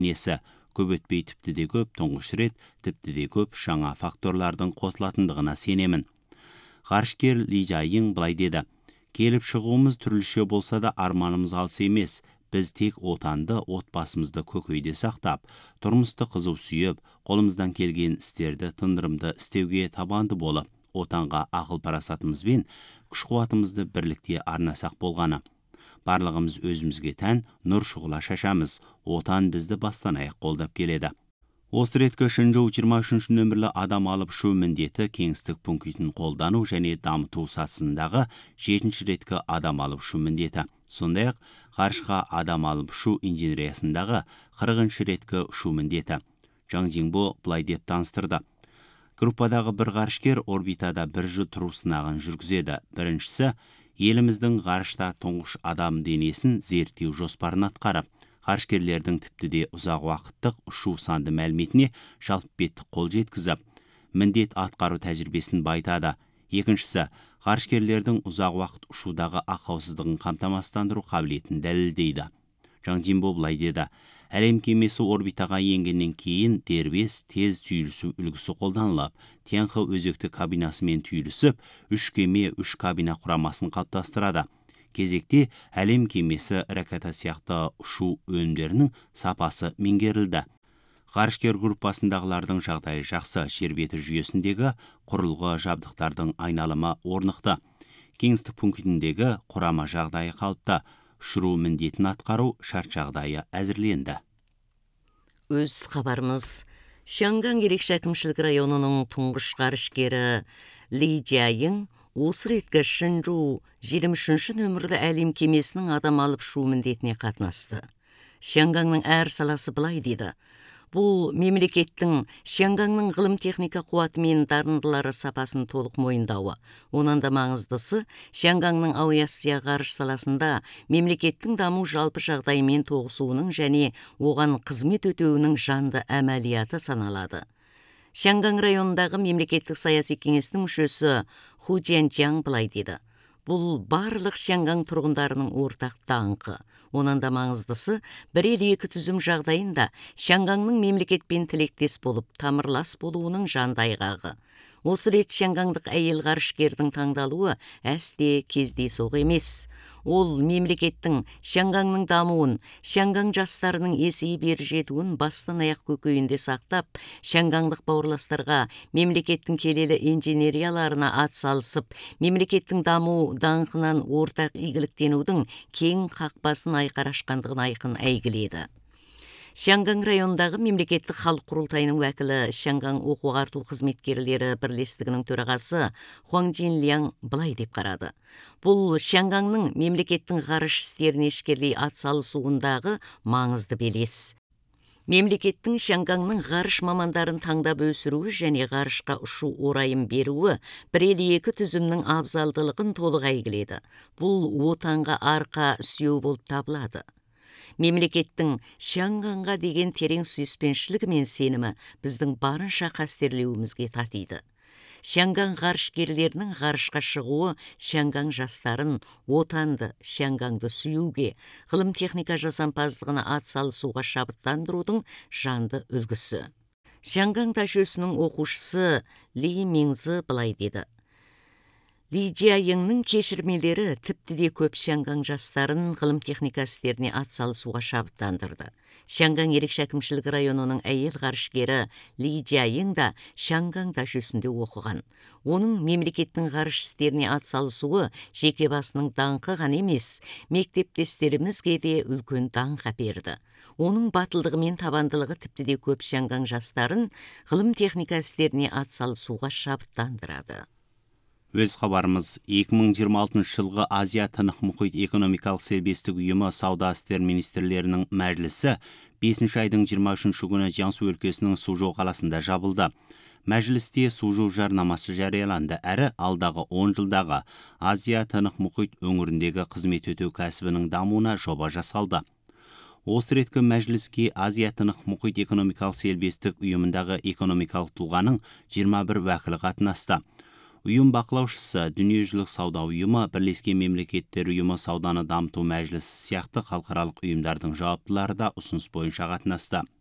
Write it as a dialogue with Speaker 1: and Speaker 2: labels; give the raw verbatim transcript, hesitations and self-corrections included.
Speaker 1: несі көп өтпей тіпті де көп, тұңғыш рет тіпті де көп жаңа факторлардың қосылатындығына сенемін. Ғарышкер Ли Чжаиин былай деді: келіп шығуымыз түрліше болса да арманымыз алыс емес. Біз тек отанды, отбасымызды көкейде сақтап, тұрмысты қызу сүйіп, қолымыздан келген істерді тындырымды істеуге табанды болып, отанға ақыл парасатымызбен күш-қуатымызды бірлікте арнасақ болғаны. Барлығымыз өзімізге тән нұр шұғыла шашамыз. Отан бізді бастан аяқ қолдап келеді. Осы реткі Шэньчжоу жиырма үшінші нөмірлі адам алып ұшу міндеті кеңістік пунктін қолдану және дамыту сатысындағы жетінші реткі адам алып ұшу міндеті. Сондай-ақ ғарышқа адам алып ұшу инженериясындағы қырқыншы реткі ұшу міндеті. Чжан Жинбо былай деп таныстырды: группадағы бір ғарышкер орбитада бір жыл тұру сынағын жүргізеді. Біріншісі, еліміздің ғарышта тұңғыш адам денесін зерттеу жоспарын атқарып, ғарышкерлердің тіпті де ұзақ уақыттық ұшу санды мәліметіне жалпы беттік қол жеткізіп, міндет атқару тәжірибесін байытады. Екіншісі, ғарышкерлердің ұзақ уақыт ұшудағы ақаусыздығын қамтамасыздандыру қабілетін дәлелдейді. Чжан Жинбо былай деді: әлем кемесі орбитаға енгеннен кейін дербес тез түйілісу үлгісі қолданылып, Тяньхэ өзекті кабинасымен түйілісіп, үш кеме үш кабина құрамасын қалыптастырады. Кезекте әлем кемесі ракета сияқты ұшу өнімдерінің сапасы меңгерілді. Ғарышкер группасындағылардың жағдайы жақсы, жер беті жүйесіндегі құрылғы жабдықтардың айналымы орнықты. Кеңістік пунктіндегі құрама жағдайы қалыпты. Ұшыру міндетін атқару шарт жағдайы әзірленді.
Speaker 2: Өз хабарымыз Шанган ерекше әкімшілік районының тұңғыш ғарышкері Ли Чжаиин осы реткі Шэньчжоу жиырма үшінші нөмірлі әлем кемесінің адам алып ұшу міндетіне қатынасты. Шанганның әр саласы былай дейді: бұл мемлекеттің Шанганның ғылым техника қуаты мен дарындылары сапасын толық мойындауы. Онан да маңыздысы, Шанганның авиация ғарыш саласында мемлекеттің даму жалпы жағдайымен тоғысуының және оған қызмет өтеуінің жанды әмәлияты саналады. Шанган районындағы мемлекеттік саяси кеңестің мүшесі Ху Чжэнчжан былай дейді: бұл барлық Шанган тұрғындарының ортақ даңқы. Онан да маңыздысы, бір ел екі түзім жағдайында Шанганның мемлекетпен тілектес болып, тамырлас болуының жандайғағы. Осы рет шангандық әйел ғарышкердің таңдалуы әсте кездейсоқ емес. Ол мемлекеттің Шанганның дамуын, Шанган жастарының есейіп ер жетуін бастан аяқ көкейінде сақтап, шангандық бауырластарға мемлекеттің келелі инженерияларына ат салысып, мемлекеттің даму даңқынан ортақ игіліктенудің кең қақпасын айқара ашқандығын айқын әйгіледі. Шанган районындағы мемлекеттік халық құрылтайының уәкілі, Шанган оқу-ағарту қызметкерлері бірлестігінің төрағасы Хуаң Джинлян былай деп қарады: бұл Шанганның мемлекеттің ғарыш істеріне ішкерлей атсалысуындағы маңызды белес. Мемлекеттің Шанганның ғарыш мамандарын таңдап өсіруі және ғарышқа ұшу орайын беруі бір ел екі түзімнің абзалдылығын толық әйгіледі. Бұл отанға арқа сүйеу болып табылады. Мемлекеттің Шанганға деген терең сүйіспеншілігі мен сенімі біздің барынша қастерлеуімізге татиды. Шанган ғарышкерлерінің ғарышқа шығуы Шанган жастарын отанды, Шанганды сүюге, ғылым техника жасампаздығына атсалысуға шабыттандырудың жанды үлгісі. Шанган ташөсінің оқушысы Ли Минзы былай деді: Ли Чжаииннің кешірмелері тіпті де көп Шанган жастарын ғылым техника істеріне атсалысуға шабыттандырды. Шанган ерекше әкімшілік районының әйел ғарышкері Ли Чжаиин да Шанган ташөсінде оқыған. Оның мемлекеттің ғарыш істеріне атсалысуы жеке басының даңқы ғана емес, мектептестерімізге де үлкен даңқ әперді. Оның батылдығы мен табандылығы тіпті де көп Шанган жастарын ғылым техника істеріне атсалысуға шабыттандырады.
Speaker 1: Өз хабарымыз екі мың жиырма алтыншы жылғы Азия тынық мұхит экономикалық серіктестік ұйымы сауда істер министрлерінің мәжілісі бесінші айдың жиырма үшінші күні Jiangsu өлкесінің Сужоу қаласында жабылды. Мәжілісте Сужоу жарнамасы жарияланды, әрі алдағы он жылдағы Азия тынық мұхит өңіріндегі қызмет өтеу кәсібінің дамуына жоба жасалды. Осы реткі мәжіліске Азия тынық мұхит экономикалық серіктестік ұйымындағы экономикалық тұлғаның жиырма бір уәкілі қатынасты. Ұйым бақылаушысы, Дүниежүзілік сауда ұйымы, Бірлескен мемлекеттер ұйымы, сауданы дамыту мәжілісі сияқты халықаралық ұйымдардың жауаптылары да ұсыныс бойынша қатынасты.